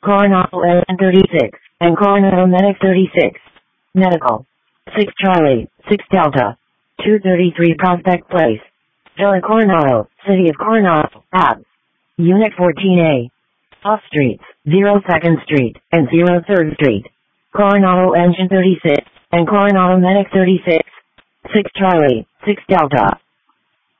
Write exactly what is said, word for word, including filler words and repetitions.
Coronado N thirty-six, and Coronado Medic thirty-six. Medical. six Charlie, six Delta. two thirty-three Prospect Place. Villa Coronado, City of Coronado, A B S. Unit fourteen A. Off streets, zero second Street, and zero third Street. Coronado Engine thirty-six, and Coronado Medic thirty-six. six Charlie, six Delta.